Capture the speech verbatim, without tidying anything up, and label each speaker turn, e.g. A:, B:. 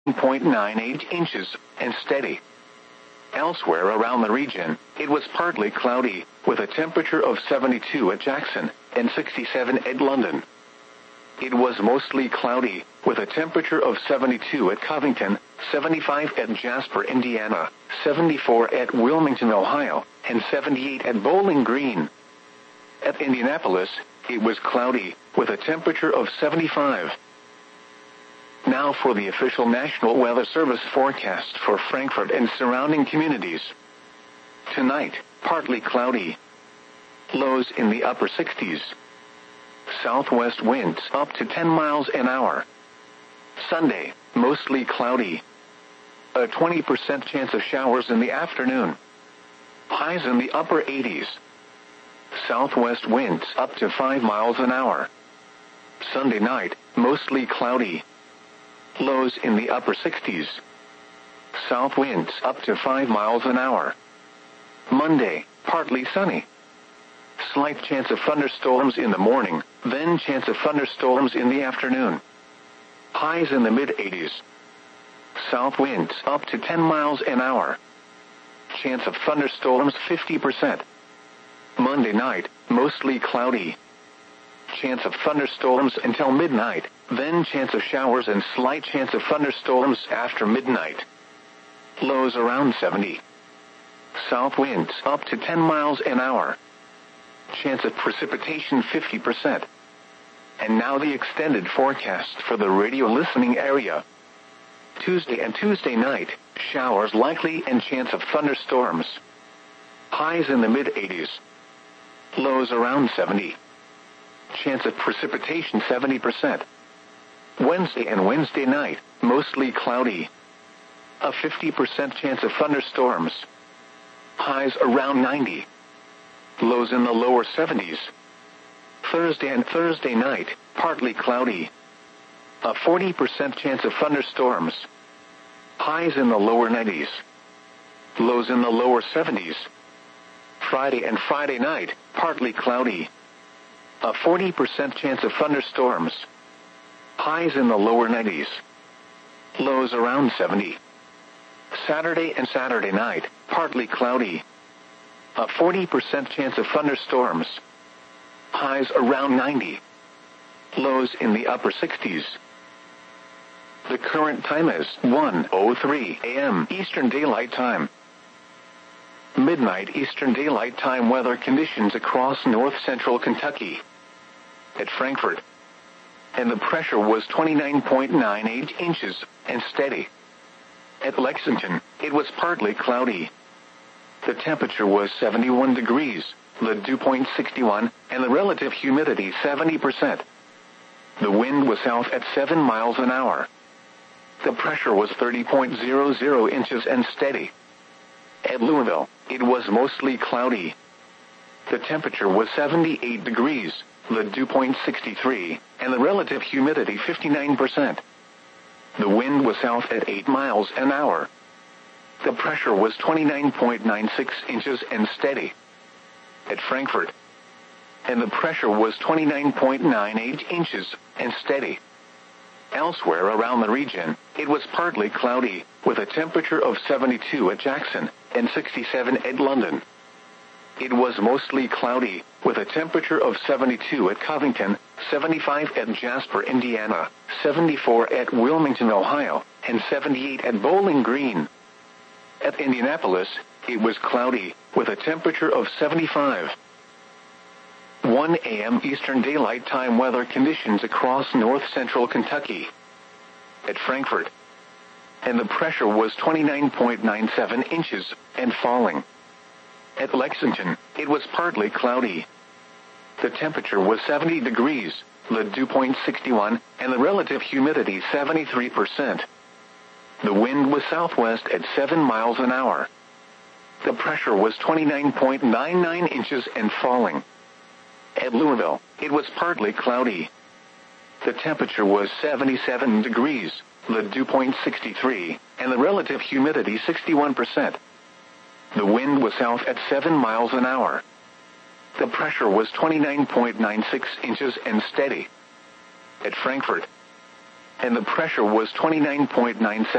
A: point nine eight inches, and steady. Elsewhere around the region, it was partly cloudy, with a temperature of seventy-two at Jackson, and sixty-seven at London. It was mostly cloudy, with a temperature of seventy-two at Covington, seventy-five at Jasper, Indiana, seventy-four at Wilmington, Ohio, and seventy-eight at Bowling Green. At Indianapolis, it was cloudy, with a temperature of seventy-five. Now for the official National Weather Service forecast for Frankfort and surrounding communities. Tonight, partly cloudy. Lows in the upper sixties. Southwest winds up to ten miles an hour. Sunday, mostly cloudy. A twenty percent chance of showers in the afternoon. Highs in the upper eighties. Southwest winds up to five miles an hour. Sunday night, mostly cloudy. Lows in the upper sixties. South winds up to five miles an hour. Monday, partly sunny. Slight chance of thunderstorms in the morning, then chance of thunderstorms in the afternoon. Highs in the mid-eighties. South winds up to ten miles an hour. Chance of thunderstorms fifty percent. Monday night, mostly cloudy. Chance of thunderstorms until midnight, then chance of showers and slight chance of thunderstorms after midnight. Lows around seventy. South winds up to ten miles an hour. Chance of precipitation fifty percent. And now the extended forecast for the radio listening area. Tuesday and Tuesday night, showers likely and chance of thunderstorms. Highs in the mid-eighties. Lows around seventy. Chance of precipitation seventy percent. Wednesday and Wednesday night, mostly cloudy. A fifty percent chance of thunderstorms. Highs around ninety. Lows in the lower seventies. Thursday and Thursday night, partly cloudy. A forty percent chance of thunderstorms. Highs in the lower nineties. Lows in the lower seventies. Friday and Friday night, partly cloudy. A forty percent chance of thunderstorms. Highs in the lower nineties. Lows around seventy. Saturday and Saturday night, partly cloudy. A forty percent chance of thunderstorms. Highs around ninety. Lows in the upper sixties. The current time is one oh three a m Eastern Daylight Time. Midnight Eastern Daylight Time weather conditions across north-central Kentucky. At Frankfort. And the pressure was twenty-nine point nine eight inches, and steady. At Lexington, it was partly cloudy. The temperature was seventy-one degrees, the dew point sixty-one, and the relative humidity seventy percent. The wind was south at seven miles an hour. The pressure was thirty point zero zero inches and steady. At Louisville, it was mostly cloudy. The temperature was seventy-eight degrees, the dew point sixty-three, and the relative humidity fifty-nine percent. The wind was south at eight miles an hour. The pressure was twenty-nine point nine six inches and steady. At Frankfort. And the pressure was twenty-nine point nine eight inches and steady. Elsewhere around the region, it was partly cloudy, with a temperature of seventy-two at Jackson, and sixty-seven at London. It was mostly cloudy, with a temperature of seventy-two at Covington, seventy-five at Jasper, Indiana, seventy-four at Wilmington, Ohio, and seventy-eight at Bowling Green. At Indianapolis, it was cloudy, with a temperature of seventy-five. one a m Eastern Daylight Time weather conditions across north-central Kentucky. At Frankfort. And the pressure was twenty-nine point nine seven inches, and falling. At Lexington, it was partly cloudy. The temperature was seventy degrees, the dew point sixty-one, and the relative humidity seventy-three percent. The wind was southwest at seven miles an hour. The pressure was twenty-nine point nine nine inches and falling. At Louisville, it was partly cloudy. The temperature was seventy-seven degrees, the dew point sixty-three, and the relative humidity sixty-one percent. The wind was south at seven miles an hour. The pressure was twenty-nine point nine six inches and steady. At Frankfort. And the pressure was twenty-nine point nine seven